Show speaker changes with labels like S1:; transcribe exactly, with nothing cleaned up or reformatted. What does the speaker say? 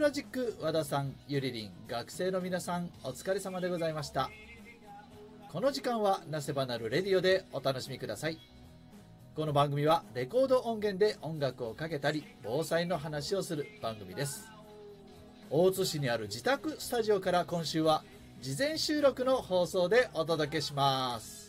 S1: ラジック和田さん、ゆりりん、学生の皆さん、お疲れ様でございました。この時間はなせばなるレディオでお楽しみください。この番組はレコード音源で音楽をかけたり、防災の話をする番組です。大津市にある自宅スタジオから今週は事前収録の放送でお届けします。